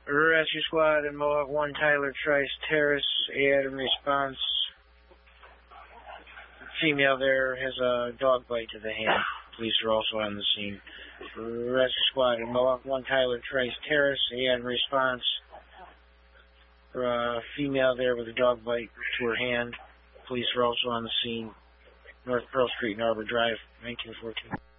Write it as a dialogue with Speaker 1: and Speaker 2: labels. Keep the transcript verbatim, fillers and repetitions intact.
Speaker 1: Rescue squad in Mohawk one, Tyler Trice Terrace. And in response, female there has a dog bite to the hand. Police are also on the scene. Rescue squad in Mohawk one, Tyler Trice Terrace. And in response, uh, female there with a dog bite to her hand. Police are also on the scene. North Pearl Street and Arbor Drive, nineteen fourteen.